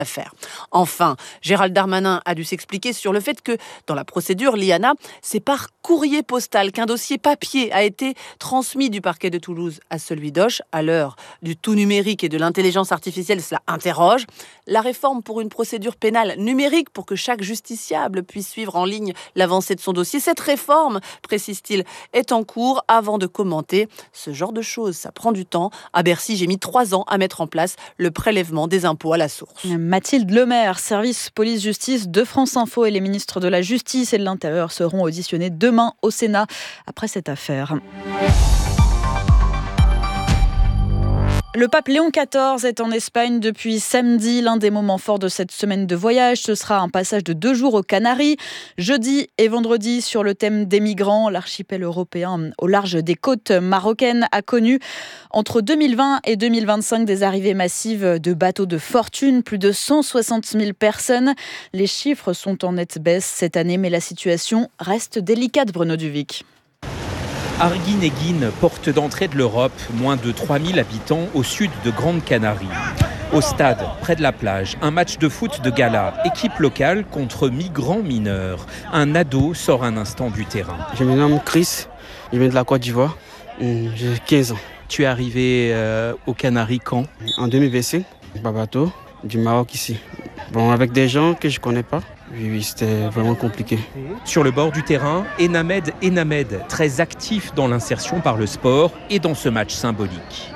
affaire. Enfin, Gérald Darmanin a dû s'expliquer sur le fait que, dans la procédure, Liana, c'est par courrier postal qu'un dossier papier a été transmis du parquet de Toulouse à celui d'Auch. À l'heure du tout numérique et de l'intelligence artificielle, cela interroge. La réforme pour une procédure pénale numérique pour que chaque justiciable puisse suivre en ligne l'avancée de son dossier. Cette réforme, précise-t-il, est en cours avant de commenter. Ce genre de choses, ça prend du temps. À Bercy, j'ai mis 3 ans à mettre en place le prélèvement des impôts à la source. Mathilde Lemaire, service police-justice de France Info et les ministres de la Justice et de l'Intérieur seront auditionnés demain au Sénat après cette affaire. Le pape Léon XIV est en Espagne depuis samedi. L'un des moments forts de cette semaine de voyage, ce sera un passage de 2 jours aux Canaries. Jeudi et vendredi, sur le thème des migrants, l'archipel européen au large des côtes marocaines a connu entre 2020 et 2025 des arrivées massives de bateaux de fortune. Plus de 160 000 personnes. Les chiffres sont en nette baisse cette année, mais la situation reste délicate, Bruno Duvic. Arguineguín, porte d'entrée de l'Europe, moins de 3000 habitants au sud de Grande Canarie. Au stade, près de la plage, un match de foot de gala, équipe locale contre migrants mineurs. Un ado sort un instant du terrain. Je me nomme Chris, je viens de la Côte d'Ivoire, j'ai 15 ans. Tu es arrivé aux Canaries quand ? En 2025, par bateau, du Maroc ici. Bon, avec des gens que je ne connais pas. Oui, c'était vraiment compliqué. Sur le bord du terrain, Enamed, très actif dans l'insertion par le sport et dans ce match symbolique.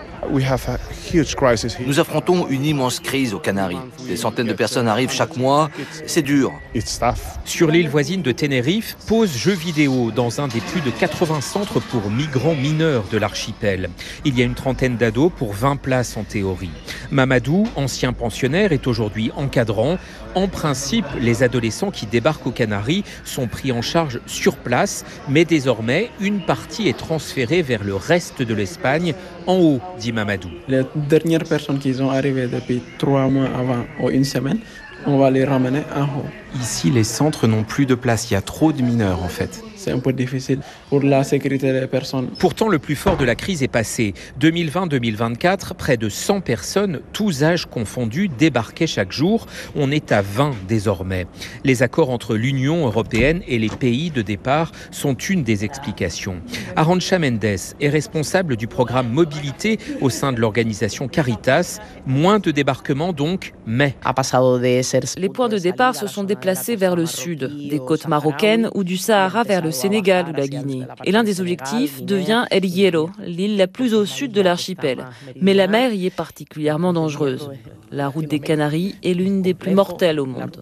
Nous affrontons une immense crise aux Canaries. Des centaines de personnes arrivent chaque mois. C'est dur. Sur l'île voisine de Tenerife, pause jeux vidéo dans un des plus de 80 centres pour migrants mineurs de l'archipel. Il y a une trentaine d'ados pour 20 places en théorie. Mamadou, ancien pensionnaire, est aujourd'hui encadrant. En principe, les adolescents qui débarquent aux Canaries sont pris en charge sur place, mais désormais, une partie est transférée vers le reste de l'Espagne, en haut, dit Mamadou. Les dernières personnes qui sont arrivées depuis 3 mois avant ou une semaine, on va les ramener en haut. Ici, les centres n'ont plus de place. Il y a trop de mineurs, en fait. C'est un peu difficile pour la sécurité des personnes. Pourtant, le plus fort de la crise est passé. 2020-2024, près de 100 personnes, tous âges confondus, débarquaient chaque jour. On est à 20 désormais. Les accords entre l'Union européenne et les pays de départ sont une des explications. Arantxa Mendes est responsable du programme Mobilité au sein de l'organisation Caritas. Moins de débarquements donc, mais... Les points de départ se sont déplacés vers le sud, des côtes marocaines ou du Sahara vers le Sénégal ou la Guinée. Et l'un des objectifs devient El Hierro, l'île la plus au sud de l'archipel. Mais la mer y est particulièrement dangereuse. La route des Canaries est l'une des plus mortelles au monde.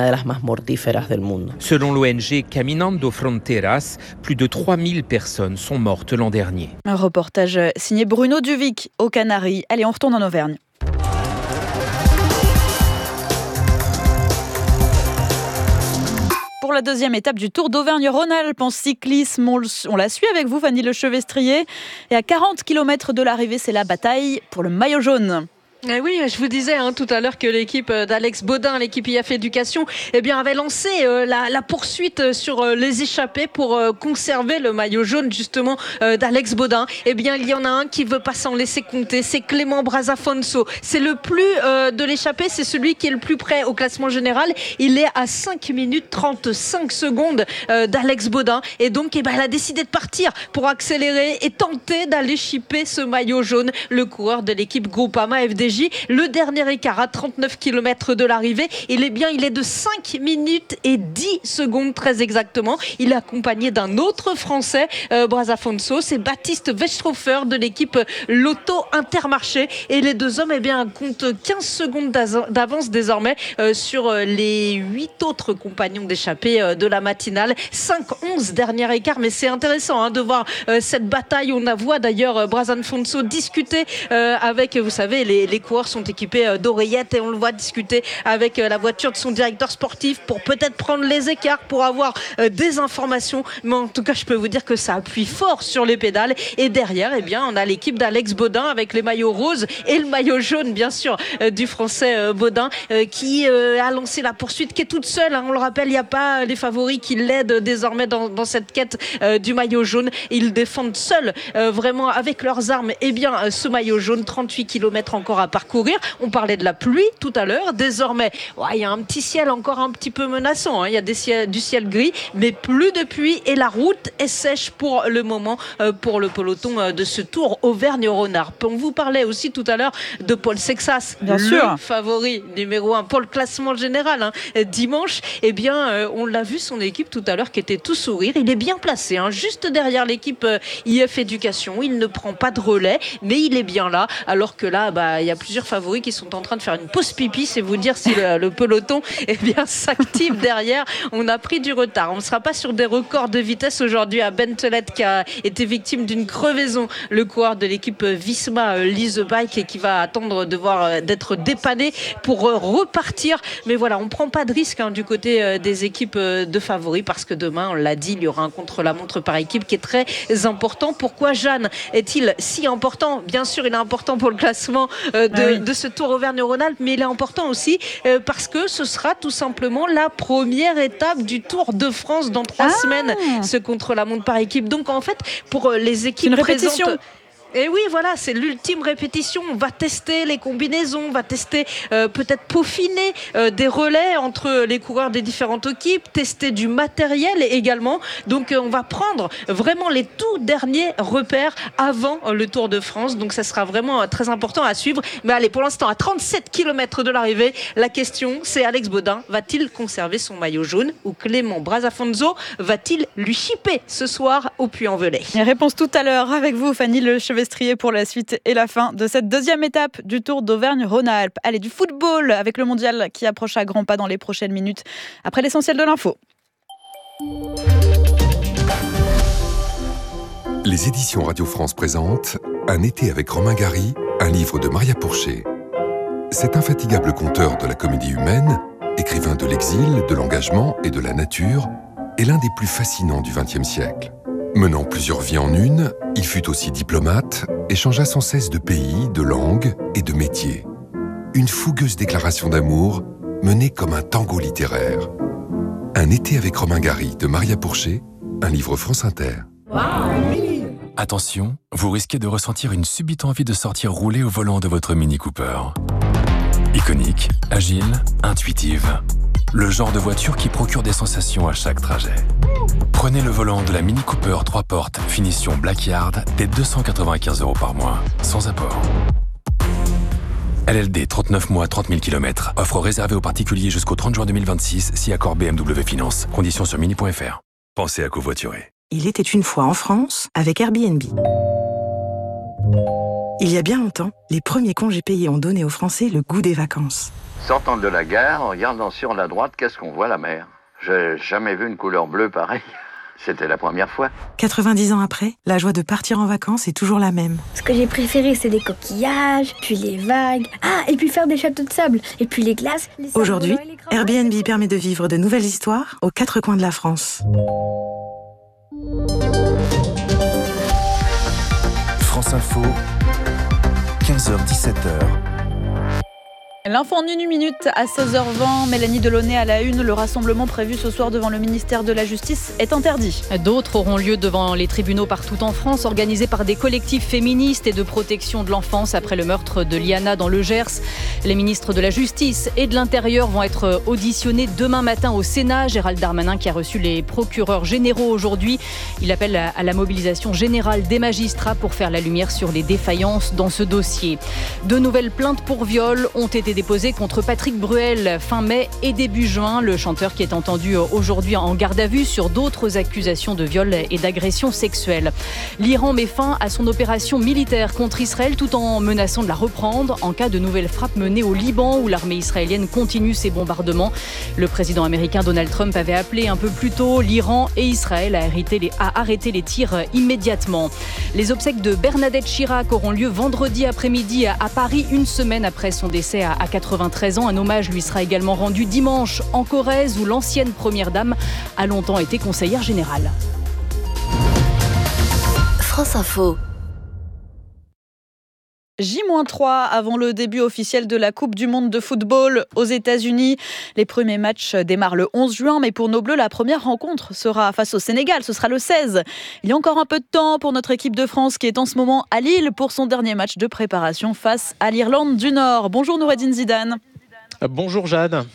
Selon l'ONG Caminando Fronteras, plus de 3000 personnes sont mortes l'an dernier. Un reportage signé Bruno Duvic aux Canaries. Allez, on retourne en Auvergne. Pour la deuxième étape du Tour d'Auvergne-Rhône-Alpes en cyclisme, on la suit avec vous, Fanny Lechevestrier. Et à 40 km de l'arrivée, c'est la bataille pour le maillot jaune. Eh oui, je vous disais tout à l'heure que l'équipe d'Alex Baudin, l'équipe IF Éducation, avait lancé la poursuite sur les échappés pour conserver le maillot jaune justement d'Alex Baudin. Il y en a un qui veut pas s'en laisser compter, c'est Clément Brazafonso. C'est le plus de l'échappé, c'est celui qui est le plus près au classement général. Il est à 5 minutes 35 secondes d'Alex Baudin. Et donc, elle a décidé de partir pour accélérer et tenter d'aller chipper ce maillot jaune. Le coureur de l'équipe Groupama FDJ. Le dernier écart à 39 km de l'arrivée, il est de 5 minutes et 10 secondes très exactement. Il est accompagné d'un autre Français, Brazafonso, c'est Baptiste Westrhofer de l'équipe Lotto Intermarché. Et les deux hommes comptent 15 secondes d'avance désormais sur les 8 autres compagnons d'échappée de la matinale. 5-11 dernier écart, mais c'est intéressant de voir cette bataille. On voit d'ailleurs Brazafonso discuter avec, vous savez, les coureurs sont équipés d'oreillettes et on le voit discuter avec la voiture de son directeur sportif pour peut-être prendre les écarts, pour avoir des informations. Mais en tout cas, je peux vous dire que ça appuie fort sur les pédales. Et derrière, on a l'équipe d'Alex Baudin avec les maillots roses et le maillot jaune, bien sûr, du Français Baudin qui a lancé la poursuite, qui est toute seule. On le rappelle, il n'y a pas les favoris qui l'aident désormais dans cette quête du maillot jaune. Ils défendent seuls, vraiment avec leurs armes, ce maillot jaune. 38 km encore à à parcourir. On parlait de la pluie tout à l'heure. Désormais, il y a un petit ciel encore un petit peu menaçant. Il y a du ciel gris, mais plus de pluie et la route est sèche pour le moment pour le peloton de ce Tour Auvergne-Rhône-Alpes. On vous parlait aussi tout à l'heure de Paul Sexas, favori numéro 1 pour le classement général dimanche. Eh bien, on l'a vu, son équipe tout à l'heure qui était tout sourire. Il est bien placé, juste derrière l'équipe IF Éducation. Il ne prend pas de relais, mais il est bien là. Alors que là, il y a plusieurs favoris qui sont en train de faire une pause pipi. C'est vous dire si le peloton s'active derrière. On a pris du retard. On ne sera pas sur des records de vitesse aujourd'hui à Bentelet qui a été victime d'une crevaison. Le coureur de l'équipe Visma Lease Bike et qui va attendre d'être dépanné pour repartir. Mais voilà, on ne prend pas de risque du côté des équipes de favoris parce que demain, on l'a dit, il y aura un contre-la-montre par équipe qui est très important. Pourquoi Jeanne est-il si important ? Bien sûr, il est important pour le classement de ce Tour Auvergne-Rhône-Alpes, mais il est important aussi parce que ce sera tout simplement la première étape du Tour de France dans 3 semaines, ce contre-la-montre par équipe. Donc en fait, pour les équipes présentes... Et oui, voilà, c'est l'ultime répétition. On va tester les combinaisons, on va tester peut-être peaufiner des relais entre les coureurs des différentes équipes, tester du matériel également. Donc on va prendre vraiment les tout derniers repères avant le Tour de France. Donc ça sera vraiment très important à suivre. Mais allez, pour l'instant, à 37 km de l'arrivée, la question, c'est Alex Baudin, va-t-il conserver son maillot jaune ou Clément Brazafonso va-t-il lui chipper ce soir au Puy-en-Velay ? Réponse tout à l'heure avec vous, Fanny Lechevestrier, pour la suite et la fin de cette deuxième étape du Tour d'Auvergne-Rhône-Alpes. Allez, du football avec le mondial qui approche à grands pas dans les prochaines minutes. Après l'essentiel de l'info. Les éditions Radio France présentent Un été avec Romain Gary, un livre de Maria Pourchet. Cet infatigable conteur de la comédie humaine, écrivain de l'exil, de l'engagement et de la nature, est l'un des plus fascinants du XXe siècle. Menant plusieurs vies en une, il fut aussi diplomate et changea sans cesse de pays, de langue et de métier. Une fougueuse déclaration d'amour menée comme un tango littéraire. Un été avec Romain Gary de Maria Pourchet, un livre France Inter. Attention, vous risquez de ressentir une subite envie de sortir rouler au volant de votre Mini Cooper. Iconique, agile, intuitive. Le genre de voiture qui procure des sensations à chaque trajet. Prenez le volant de la Mini Cooper 3 portes, finition Blackyard, dès 295 € par mois, sans apport. LLD, 39 mois, 30 000 km. Offre réservée aux particuliers jusqu'au 30 juin 2026, si accord BMW Finance. Conditions sur mini.fr. Pensez à covoiturer. Il était une fois en France avec Airbnb. Il y a bien longtemps, les premiers congés payés ont donné aux Français le goût des vacances. Sortant de la gare, en regardant sur la droite, qu'est-ce qu'on voit, la mer ? J'ai jamais vu une couleur bleue pareille. C'était la première fois. 90 ans après, la joie de partir en vacances est toujours la même. Ce que j'ai préféré, c'est les coquillages, puis les vagues. Et puis faire des châteaux de sable, et puis les glaces. Aujourd'hui, Airbnb permet de vivre de nouvelles histoires aux 4 coins de la France. France Info, 15h-17h. L'info en 1 minute à 16h20. Mélanie Delaunay à la une. Le rassemblement prévu ce soir devant le ministère de la Justice est interdit. D'autres auront lieu devant les tribunaux partout en France, organisés par des collectifs féministes et de protection de l'enfance après le meurtre de Liana dans le Gers. Les ministres de la Justice et de l'Intérieur vont être auditionnés demain matin au Sénat. Gérald Darmanin qui a reçu les procureurs généraux aujourd'hui. Il appelle à la mobilisation générale des magistrats pour faire la lumière sur les défaillances dans ce dossier. 2 nouvelles plaintes pour viol ont été déposées contre Patrick Bruel fin mai et début juin. Le chanteur qui est entendu aujourd'hui en garde à vue sur d'autres accusations de viol et d'agression sexuelle. L'Iran met fin à son opération militaire contre Israël tout en menaçant de la reprendre en cas de nouvelles frappes menées au Liban où l'armée israélienne continue ses bombardements. Le président américain Donald Trump avait appelé un peu plus tôt l'Iran et Israël à arrêter les tirs immédiatement. Les obsèques de Bernadette Chirac auront lieu vendredi après-midi à Paris, une semaine après son décès à 93 ans. Un hommage lui sera également rendu dimanche en Corrèze où l'ancienne première dame a longtemps été conseillère générale. France Info. J-3 avant le début officiel de la Coupe du Monde de football aux États-Unis. Les premiers matchs démarrent le 11 juin, mais pour nos Bleus, la première rencontre sera face au Sénégal. Ce sera le 16. Il y a encore un peu de temps pour notre équipe de France qui est en ce moment à Lille pour son dernier match de préparation face à l'Irlande du Nord. Bonjour Noureddine Zidane. Bonjour Jade.